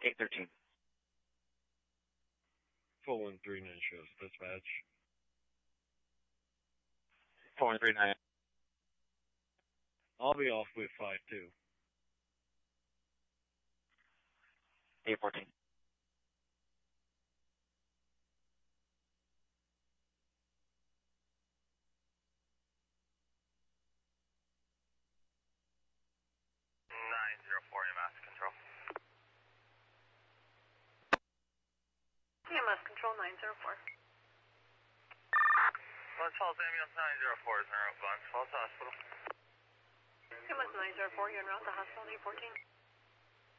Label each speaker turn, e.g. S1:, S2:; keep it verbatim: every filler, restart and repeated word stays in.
S1: eight thirteen.
S2: four one three nine shows dispatch.
S1: four one three nine.
S2: I'll be off with five two.
S1: eight fourteen.
S3: nine zero four E M S control.
S4: E M S control nine zero four.
S3: Glens Falls ambulance nine zero four is en route, Glens Falls Hospital.
S4: E M S nine zero four, you're en route to hospital eight fourteen.